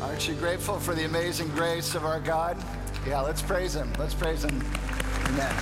Aren't you grateful for the amazing grace of our God? Yeah, let's praise him. Let's praise him. Amen.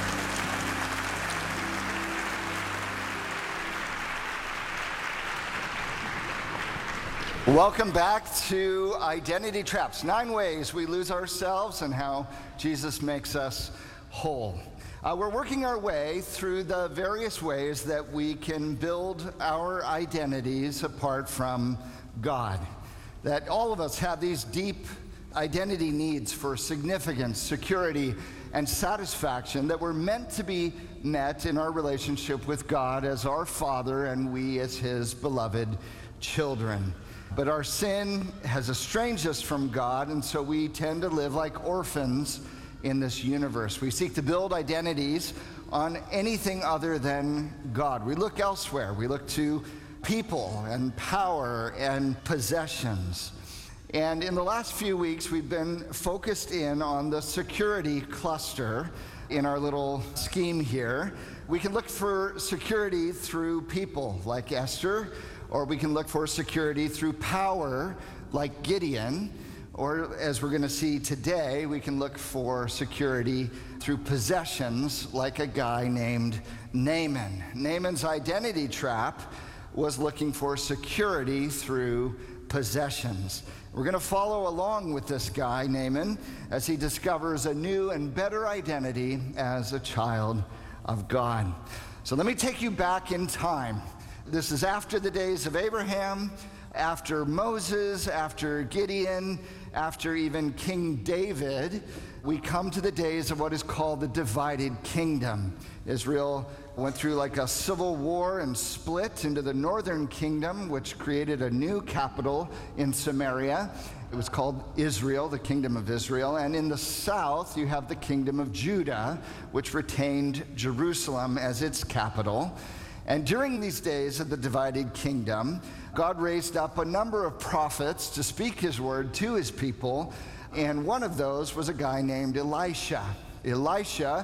Welcome back to Identity Traps. 9 ways we lose ourselves and how Jesus makes us whole. We're working our way through the various ways that we can build our identities apart from God. That all of us have these deep identity needs for significance, security, and satisfaction that were meant to be met in our relationship with God as our Father and we as his beloved children. But our sin has estranged us from God, and so we tend to live like orphans in this universe. We seek to build identities on anything other than God. We look elsewhere. We look to people and power and possessions. And in the last few weeks, we've been focused in on the security cluster in our little scheme here. We can look for security through people like Esther, or we can look for security through power like Gideon, or as we're going to see today, we can look for security through possessions like a guy named Naaman. Naaman's identity trap was looking for security through possessions. We're going to follow along with this guy, Naaman, as he discovers a new and better identity as a child of God. So let me take you back in time. This is after the days of Abraham, after Moses, after Gideon, after even King David. We come to the days of what is called the divided kingdom. Israel went through like a civil war and split into the northern kingdom, which created a new capital in Samaria. It was called Israel, the kingdom of Israel. And in the south, you have the kingdom of Judah, which retained Jerusalem as its capital. And during these days of the divided kingdom, God raised up a number of prophets to speak his word to his people. And one of those was a guy named Elisha. Elisha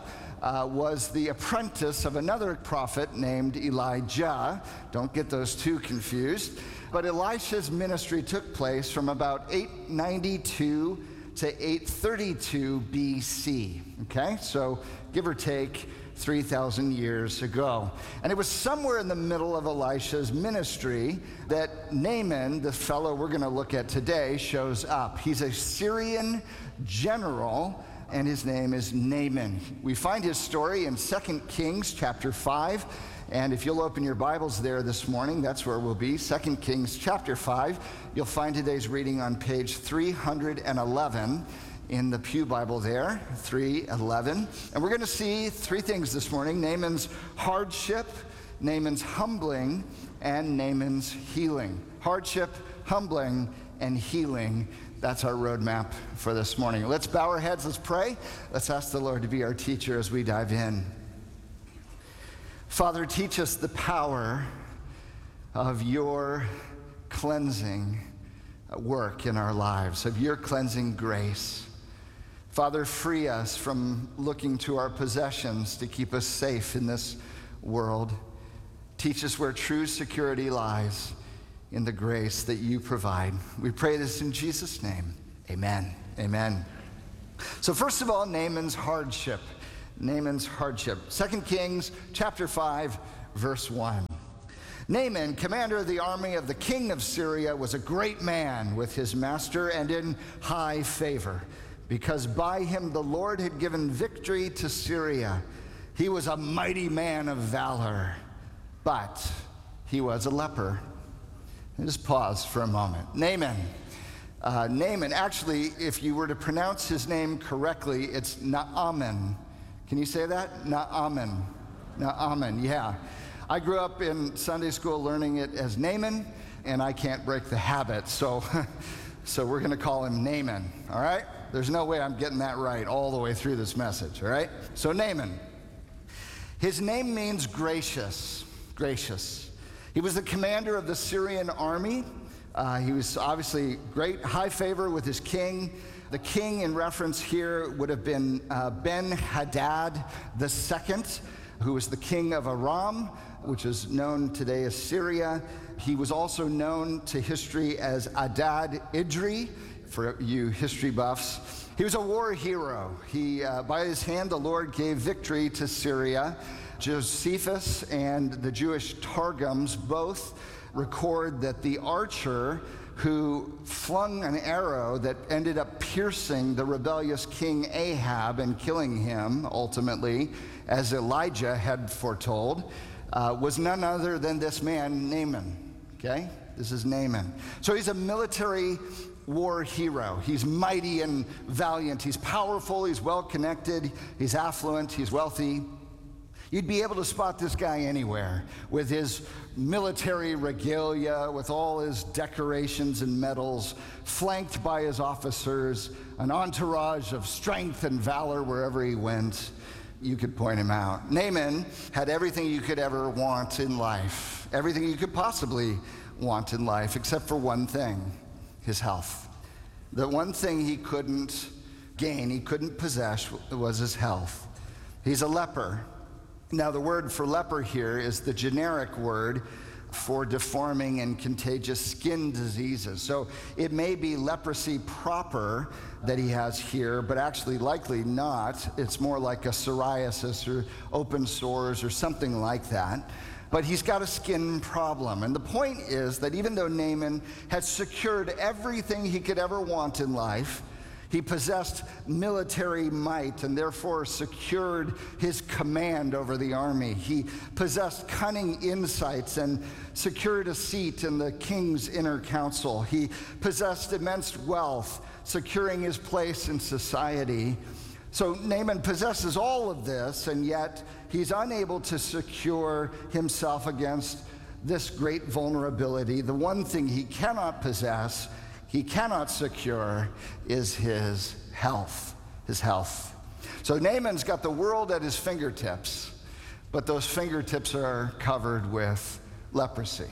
was the apprentice of another prophet named Elijah. Don't get those two confused. But Elisha's ministry took place from about 892 to 832 BC. Okay, so give or take 3,000 years ago. And it was somewhere in the middle of Elisha's ministry that Naaman, the fellow we're going to look at today, shows up. He's a Syrian general, and his name is Naaman. We find his story in 2 Kings chapter 5. And if you'll open your Bibles there this morning, that's where we'll be. 2 Kings chapter 5. You'll find today's reading on page 311 in the Pew Bible there, 311. And we're going to see 3 things this morning: Naaman's hardship, Naaman's humbling, and Naaman's healing. Hardship, humbling, and healing. That's our roadmap for this morning. Let's bow our heads, let's pray. Let's ask the Lord to be our teacher as we dive in. Father, teach us the power of your cleansing work in our lives, of your cleansing grace. Father, free us from looking to our possessions to keep us safe in this world. Teach us where true security lies, in the grace that you provide. We pray this in Jesus' name. Amen. Amen. So first of all, Naaman's hardship. Naaman's hardship. 2 Kings chapter 5, verse 1. Naaman, commander of the army of the king of Syria, was a great man with his master and in high favor, because by him the Lord had given victory to Syria. He was a mighty man of valor, but he was a leper. Just pause for a moment. Naaman. Naaman, actually, if you were to pronounce his name correctly, it's Naaman. Can you say that? Naaman. Naaman, yeah. I grew up in Sunday school learning it as Naaman, and I can't break the habit, so we're going to call him Naaman, all right? There's no way I'm getting that right all the way through this message, all right? So Naaman. His name means gracious, gracious. He was the commander of the Syrian army. He was obviously great, high favor with his king. The king in reference here would have been Ben-Hadad II, who was the king of Aram, which is known today as Syria. He was also known to history as Adad Idri, for you history buffs. He was a war hero. By his hand, the Lord gave victory to Syria. Josephus and the Jewish Targums both record that the archer who flung an arrow that ended up piercing the rebellious king Ahab and killing him ultimately, as Elijah had foretold, was none other than this man, Naaman. Okay? This is Naaman. So he's a military war hero. He's mighty and valiant. He's powerful. He's well-connected. He's affluent. He's wealthy. You'd be able to spot this guy anywhere with his military regalia, with all his decorations and medals, flanked by his officers, an entourage of strength and valor wherever he went. You could point him out. Naaman had everything you could ever want in life, everything you could possibly want in life, except for one thing, his health. The one thing he couldn't gain, he couldn't possess, was his health. He's a leper. Now, the word for leper here is the generic word for deforming and contagious skin diseases. So it may be leprosy proper that he has here, but actually likely not. It's more like a psoriasis or open sores or something like that. But he's got a skin problem. And the point is that even though Naaman had secured everything he could ever want in life, he possessed military might and therefore secured his command over the army. He possessed cunning insights and secured a seat in the king's inner council. He possessed immense wealth, securing his place in society. So Naaman possesses all of this, and yet he's unable to secure himself against this great vulnerability. The one thing he cannot possess, he cannot secure, is his health. His health. So Naaman's got the world at his fingertips, but those fingertips are covered with leprosy.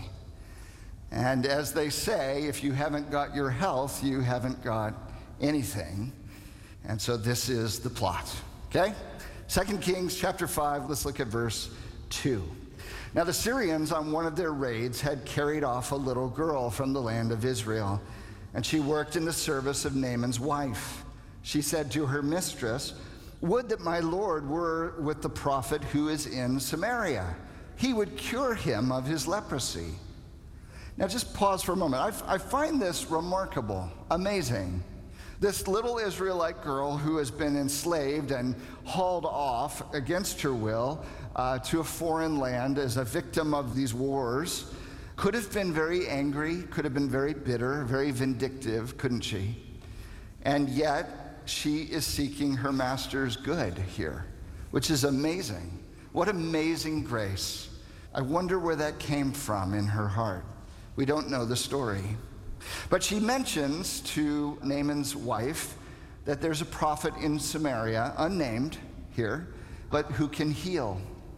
And as they say, if you haven't got your health, you haven't got anything. And so this is the plot. Okay? 2 Kings chapter 5, let's look at verse 2. Now the Syrians on one of their raids had carried off a little girl from the land of Israel, and she worked in the service of Naaman's wife. She said to her mistress, "Would that my Lord were with the prophet who is in Samaria. He would cure him of his leprosy." Now just pause for a moment. I find this remarkable, amazing. This little Israelite girl who has been enslaved and hauled off against her will to a foreign land as a victim of these wars could have been very angry, could have been very bitter, very vindictive, couldn't she? And yet, she is seeking her master's good here, which is amazing. What amazing grace. I wonder where that came from in her heart. We don't know the story. But she mentions to Naaman's wife that there's a prophet in Samaria, unnamed here, but who can heal.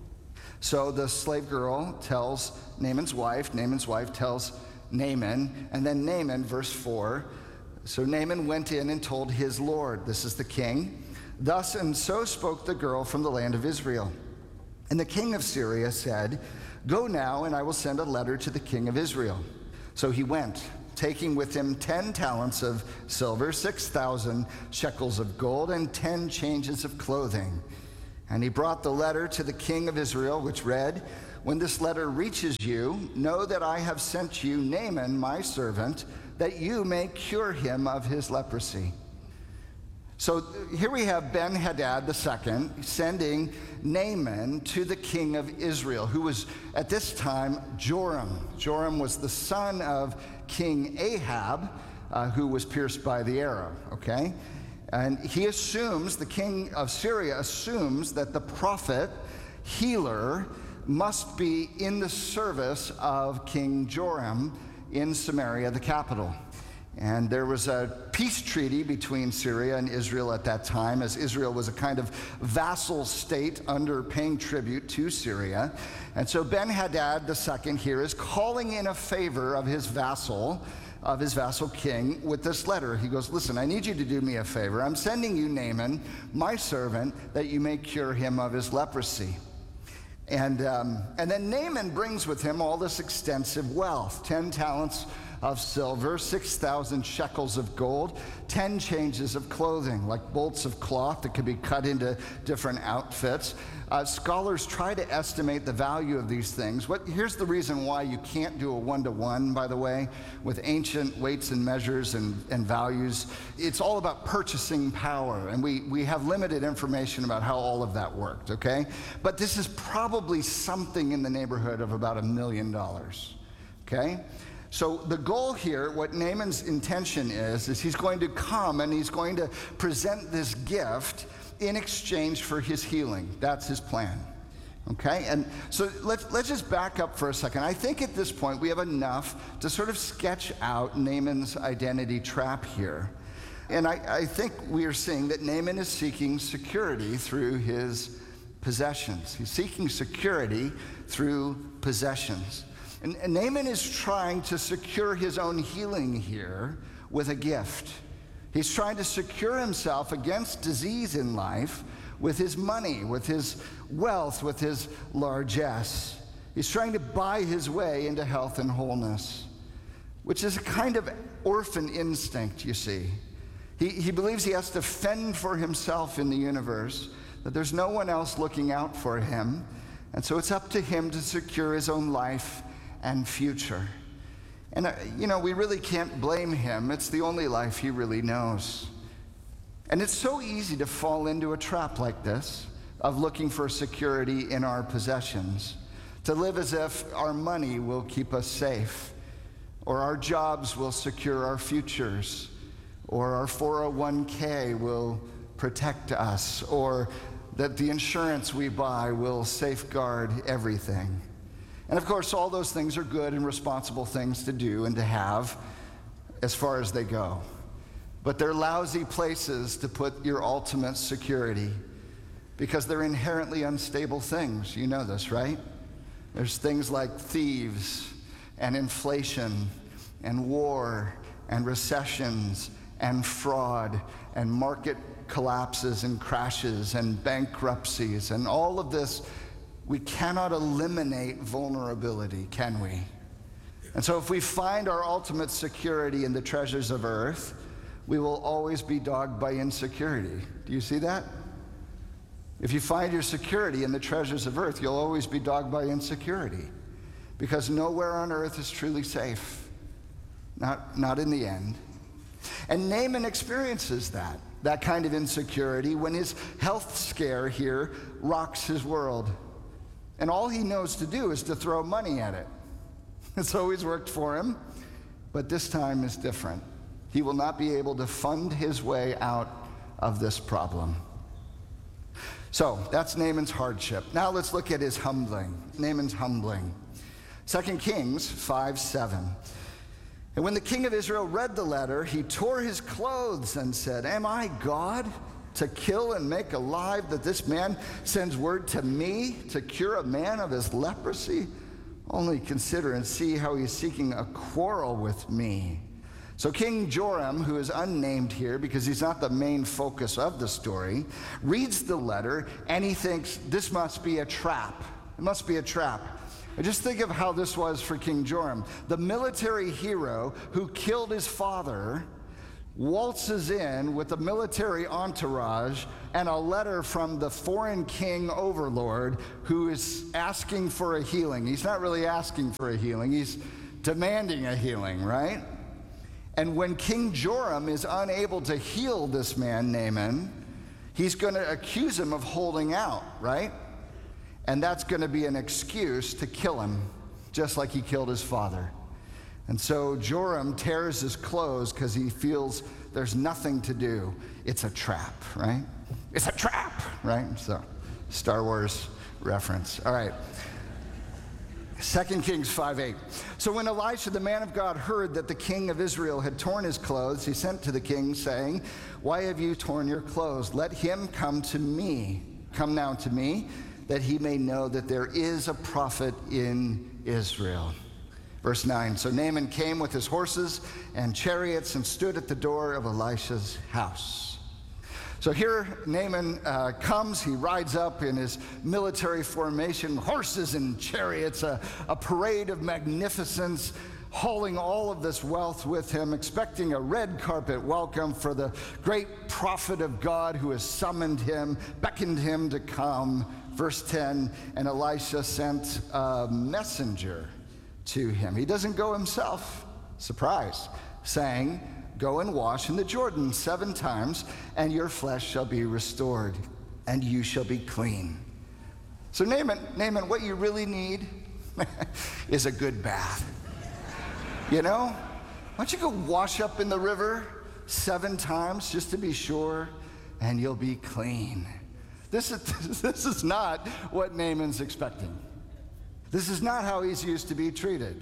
So the slave girl tells Naaman's wife tells Naaman, and then Naaman, verse 4, so Naaman went in and told his Lord, this is the king, thus and so spoke the girl from the land of Israel. And the king of Syria said, "Go now, and I will send a letter to the king of Israel." So he went, taking with him 10 talents of silver, 6,000 shekels of gold, and 10 changes of clothing. And he brought the letter to the king of Israel, which read, "When this letter reaches you, know that I have sent you Naaman, my servant, that you may cure him of his leprosy." So here we have Ben-Hadad II sending Naaman to the king of Israel, who was at this time Joram. Joram was the son of King Ahab, who was pierced by the arrow, okay? And he assumes, the king of Syria assumes that the prophet, healer, must be in the service of King Joram in Samaria, the capital. And there was a peace treaty between Syria and Israel at that time, as Israel was a kind of vassal state under paying tribute to Syria. And so Ben-Hadad II here is calling in a favor of his vassal king with this letter. He goes, "Listen, I need you to do me a favor. I'm sending you Naaman, my servant, that you may cure him of his leprosy." And then Naaman brings with him all this extensive wealth, 10 talents of silver, 6,000 shekels of gold, 10 changes of clothing, like bolts of cloth that could be cut into different outfits. Scholars try to estimate the value of these things. Here's the reason why you can't do a one-to-one, by the way, with ancient weights and measures and values. It's all about purchasing power, and we have limited information about how all of that worked, okay? But this is probably something in the neighborhood of about $1 million, okay? So the goal here, what Naaman's intention is he's going to come and he's going to present this gift in exchange for his healing. That's his plan, okay? And so let's just back up for a second. I think at this point we have enough to sort of sketch out Naaman's identity trap here. And I think we are seeing that Naaman is seeking security through his possessions. He's seeking security through possessions. And Naaman is trying to secure his own healing here with a gift. He's trying to secure himself against disease in life with his money, with his wealth, with his largesse. He's trying to buy his way into health and wholeness, which is a kind of orphan instinct, you see. He believes he has to fend for himself in the universe, that there's no one else looking out for him, and so it's up to him to secure his own life and future. And, we really can't blame him. It's the only life he really knows. And it's so easy to fall into a trap like this, of looking for security in our possessions, to live as if our money will keep us safe, or our jobs will secure our futures, or our 401k will protect us, or that the insurance we buy will safeguard everything. And of course, all those things are good and responsible things to do and to have as far as they go. But they're lousy places to put your ultimate security because they're inherently unstable things. You know this, right? There's things like thieves and inflation and war and recessions and fraud and market collapses and crashes and bankruptcies and all of this. We cannot eliminate vulnerability, can we? And so if we find our ultimate security in the treasures of earth, we will always be dogged by insecurity. Do you see that? If you find your security in the treasures of earth, you'll always be dogged by insecurity, because nowhere on earth is truly safe, not in the end. And Naaman experiences that kind of insecurity when his health scare here rocks his world. And all he knows to do is to throw money at it. It's always worked for him, but this time is different. He will not be able to fund his way out of this problem. So that's Naaman's hardship. Now let's look at his humbling. Naaman's humbling. 2 Kings 5:7. And when the king of Israel read the letter, he tore his clothes and said, "Am I God to kill and make alive, that this man sends word to me to cure a man of his leprosy? Only consider and see how he's seeking a quarrel with me." So King Joram, who is unnamed here because he's not the main focus of the story, reads the letter and he thinks this must be a trap. It must be a trap. And just think of how this was for King Joram. The military hero who killed his father waltzes in with a military entourage and a letter from the foreign king overlord who is asking for a healing. He's not really asking for a healing, he's demanding a healing, right? And when King Joram is unable to heal this man, Naaman, he's going to accuse him of holding out, right? And that's going to be an excuse to kill him, just like he killed his father. And so Joram tears his clothes because he feels there's nothing to do. It's a trap, right? It's a trap, right? So, Star Wars reference. All right. 2 Kings 5:8. So when Elisha, the man of God, heard that the king of Israel had torn his clothes, he sent to the king, saying, "Why have you torn your clothes? Let him come to me. Come now to me, that he may know that there is a prophet in Israel." Verse 9, so Naaman came with his horses and chariots and stood at the door of Elisha's house. So here Naaman comes, he rides up in his military formation, horses and chariots, a parade of magnificence, hauling all of this wealth with him, expecting a red carpet welcome for the great prophet of God who has summoned him, beckoned him to come. Verse 10, and Elisha sent a messenger to him. He doesn't go himself, surprise, saying, go and wash in the Jordan 7 times, and your flesh shall be restored, and you shall be clean. So Naaman, what you really need is a good bath. You know? Why don't you go wash up in the river 7 times just to be sure, and you'll be clean. This is not what Naaman's expecting. This is not how he's used to be treated.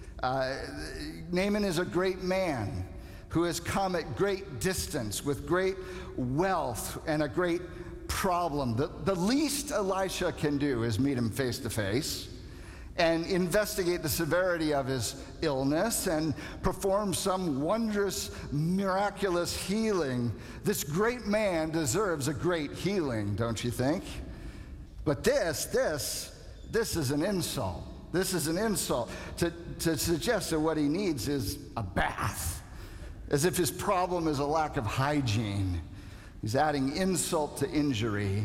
Naaman is a great man who has come at great distance with great wealth and a great problem. The least Elisha can do is meet him face to face and investigate the severity of his illness and perform some wondrous, miraculous healing. This great man deserves a great healing, don't you think? But this is an insult. This is an insult to suggest that what he needs is a bath, as if his problem is a lack of hygiene. He's adding insult to injury.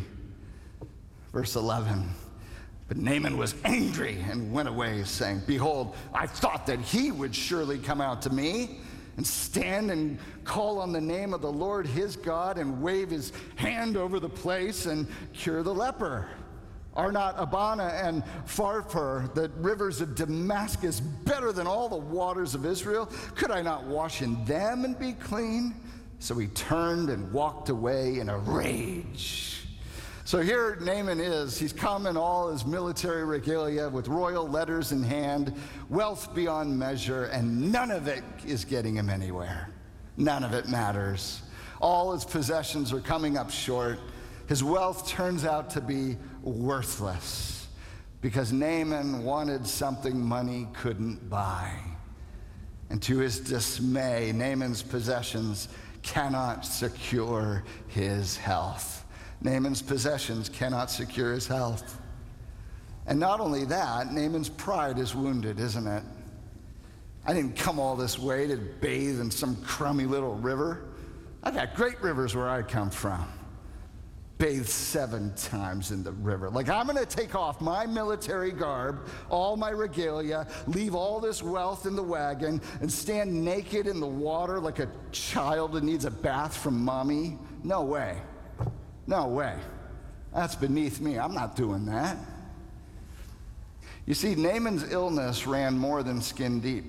Verse 11. But Naaman was angry and went away, saying, behold, I thought that he would surely come out to me and stand and call on the name of the Lord his God and wave his hand over the place and cure the leper. Are not Abana and Pharpar, the rivers of Damascus, better than all the waters of Israel? Could I not wash in them and be clean? So he turned and walked away in a rage. So here Naaman is. He's come in all his military regalia with royal letters in hand, wealth beyond measure, and none of it is getting him anywhere. None of it matters. All his possessions are coming up short. His wealth turns out to be worthless because Naaman wanted something money couldn't buy. And to his dismay, Naaman's possessions cannot secure his health. Naaman's possessions cannot secure his health. And not only that, Naaman's pride is wounded, isn't it? I didn't come all this way to bathe in some crummy little river. I got great rivers where I come from. Bathe 7 times in the river. Like, I'm going to take off my military garb, all my regalia, leave all this wealth in the wagon, and stand naked in the water like a child that needs a bath from mommy? No way. No way. That's beneath me. I'm not doing that. You see, Naaman's illness ran more than skin deep.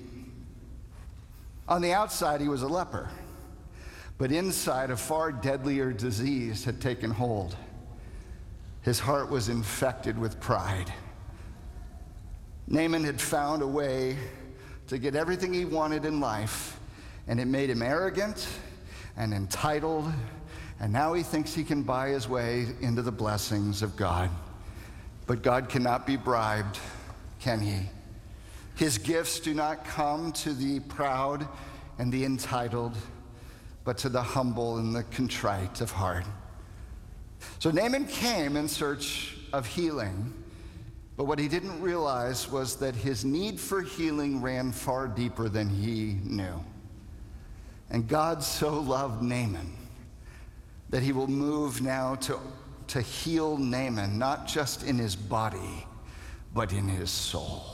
On the outside, he was a leper. But inside, a far deadlier disease had taken hold. His heart was infected with pride. Naaman had found a way to get everything he wanted in life, and it made him arrogant and entitled, and now he thinks he can buy his way into the blessings of God. But God cannot be bribed, can he? His gifts do not come to the proud and the entitled, but to the humble and the contrite of heart. So Naaman came in search of healing, but what he didn't realize was that his need for healing ran far deeper than he knew. And God so loved Naaman that he will move now to heal Naaman, not just in his body, but in his soul.